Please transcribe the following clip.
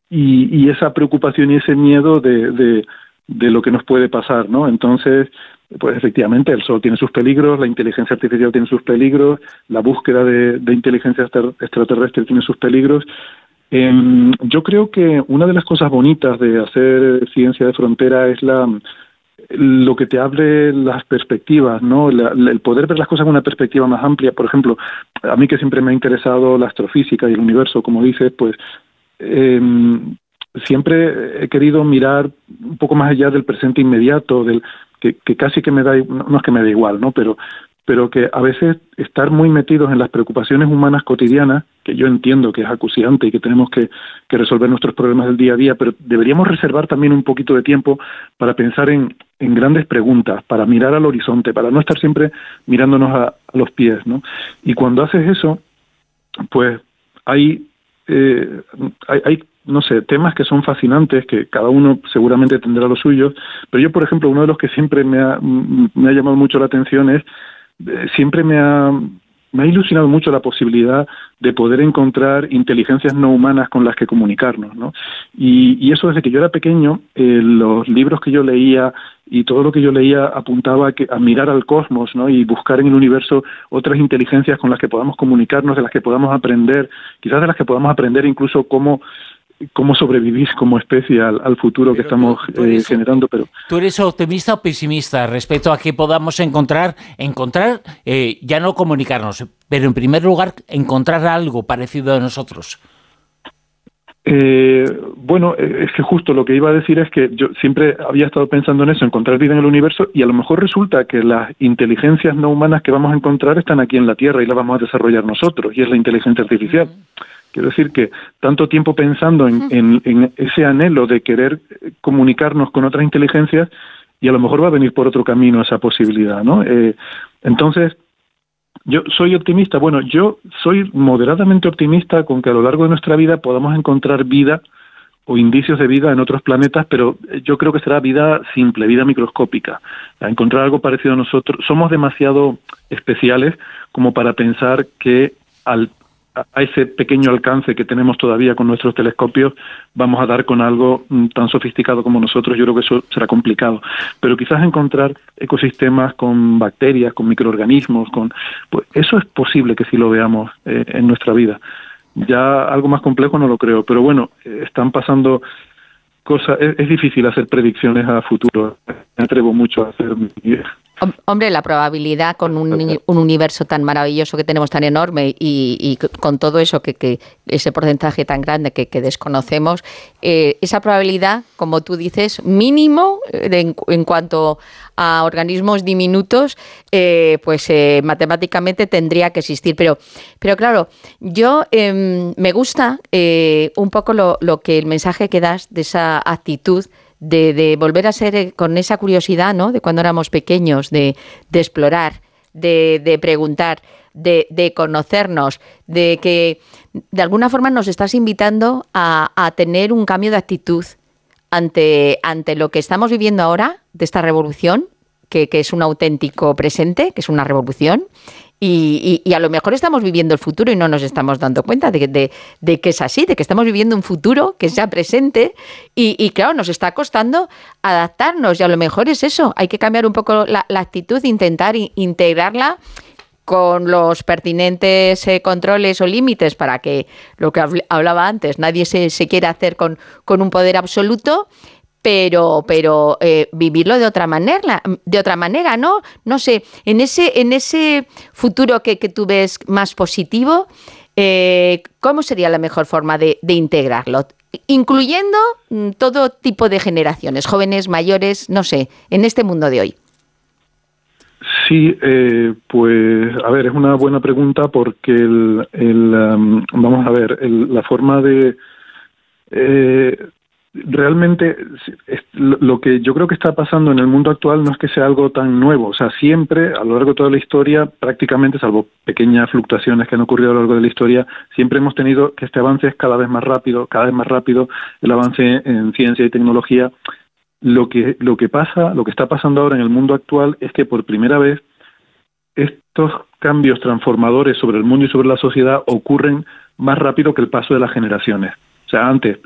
y esa preocupación y ese miedo de lo que nos puede pasar, ¿no? Entonces, pues efectivamente el sol tiene sus peligros, la inteligencia artificial tiene sus peligros, la búsqueda de inteligencia extraterrestre tiene sus peligros. Yo creo que una de las cosas bonitas de hacer ciencia de frontera es lo que te abre las perspectivas, ¿no? El poder ver las cosas con una perspectiva más amplia. Por ejemplo, a mí que siempre me ha interesado la astrofísica y el universo, como dices, pues siempre he querido mirar un poco más allá del presente inmediato, que casi que me da, no es que me da igual, ¿no? Pero que a veces estar muy metidos en las preocupaciones humanas cotidianas, que yo entiendo que es acuciante y que tenemos que resolver nuestros problemas del día a día, pero deberíamos reservar también un poquito de tiempo para pensar en grandes preguntas, para mirar al horizonte, para no estar siempre mirándonos a los pies, ¿no? Y cuando haces eso, pues hay no sé, temas que son fascinantes, que cada uno seguramente tendrá los suyos, pero yo, por ejemplo, uno de los que siempre me ha llamado mucho la atención es, siempre me ha ilusionado mucho la posibilidad de poder encontrar inteligencias no humanas con las que comunicarnos, ¿no? Y eso desde que yo era pequeño, los libros que yo leía y todo lo que yo leía apuntaba a mirar al cosmos, ¿no? Y buscar en el universo otras inteligencias con las que podamos comunicarnos, de las que podamos aprender, quizás de las que podamos aprender incluso cómo sobrevivir como especie al futuro que estamos generando. Pero ¿tú eres optimista o pesimista respecto a que podamos encontrar, ya no comunicarnos, pero en primer lugar encontrar algo parecido a nosotros? Bueno, es que justo lo que iba a decir es que yo siempre había estado pensando en eso, encontrar vida en el universo, y a lo mejor resulta que las inteligencias no humanas que vamos a encontrar están aquí en la Tierra y las vamos a desarrollar nosotros, y es la inteligencia artificial. Quiero decir que tanto tiempo pensando en ese anhelo de querer comunicarnos con otras inteligencias, y a lo mejor va a venir por otro camino esa posibilidad, ¿no? Entonces, yo soy optimista. Bueno, yo soy moderadamente optimista con que a lo largo de nuestra vida podamos encontrar vida o indicios de vida en otros planetas, pero yo creo que será vida simple, vida microscópica. A encontrar algo parecido a nosotros. Somos demasiado especiales como para pensar que a ese pequeño alcance que tenemos todavía con nuestros telescopios vamos a dar con algo tan sofisticado como nosotros. Yo creo que eso será complicado, pero quizás encontrar ecosistemas con bacterias, con microorganismos, pues eso es posible que sí lo veamos en nuestra vida. Ya algo más complejo no lo creo, pero bueno, están pasando cosas. Es difícil hacer predicciones a futuro. Me atrevo mucho a hacer. Hombre, la probabilidad con un universo tan maravilloso que tenemos, tan enorme, y con todo eso, que ese porcentaje tan grande que desconocemos, esa probabilidad, como tú dices, mínimo en cuanto a organismos diminutos, pues matemáticamente tendría que existir. Pero claro, yo me gusta un poco lo que el mensaje que das de esa actitud de volver a ser con esa curiosidad, ¿no? De cuando éramos pequeños, de explorar, de preguntar, de conocernos, de que de alguna forma nos estás invitando a tener un cambio de actitud ante lo que estamos viviendo ahora, de esta revolución, que es un auténtico presente, que es una revolución. Y a lo mejor estamos viviendo el futuro y no nos estamos dando cuenta de que es así, de que estamos viviendo un futuro que es ya presente y claro, nos está costando adaptarnos, y a lo mejor es eso, hay que cambiar un poco la actitud, intentar integrarla con los pertinentes controles o límites para que, lo que hablaba antes, nadie se quiera hacer con un poder absoluto, pero vivirlo de otra manera, ¿no? No sé, en ese futuro que tú ves más positivo, ¿cómo sería la mejor forma de integrarlo? Incluyendo todo tipo de generaciones, jóvenes, mayores, no sé, en este mundo de hoy. Sí, pues a ver, es una buena pregunta porque vamos a ver, la forma de realmente lo que yo creo que está pasando en el mundo actual no es que sea algo tan nuevo. O sea, siempre, a lo largo de toda la historia, prácticamente, salvo pequeñas fluctuaciones que han ocurrido a lo largo de la historia, siempre hemos tenido que este avance es cada vez más rápido, el avance en ciencia y tecnología. Lo que está pasando ahora en el mundo actual es que por primera vez estos cambios transformadores sobre el mundo y sobre la sociedad ocurren más rápido que el paso de las generaciones. O sea, antes